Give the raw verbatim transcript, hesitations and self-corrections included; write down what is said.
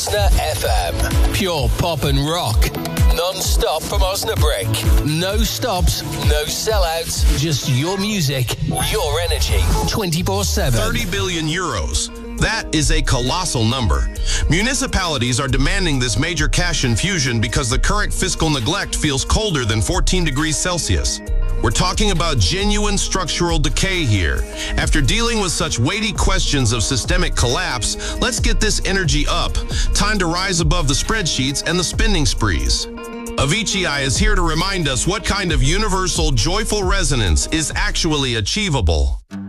F M. Pure pop and rock. Non-stop from Osnabrück. No stops, no sellouts. Just your music, your energy. twenty-four seven. thirty billion euros. That is a colossal number. Municipalities are demanding this major cash infusion because the current fiscal neglect feels colder than fourteen degrees Celsius. We're talking about genuine structural decay here. After dealing with such weighty questions of systemic collapse, let's get this energy up. Time to rise above the spreadsheets and the spending sprees. Avicii is here to remind us what kind of universal, joyful resonance is actually achievable.